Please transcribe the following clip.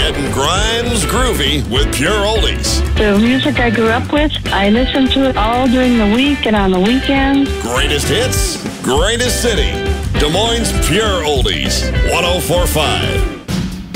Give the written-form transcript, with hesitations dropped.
Getting Grimes groovy with Pure Oldies. The music I grew up with, I listen to it all during the week and on the weekends. Greatest hits, greatest city. Des Moines Pure Oldies, 104.5.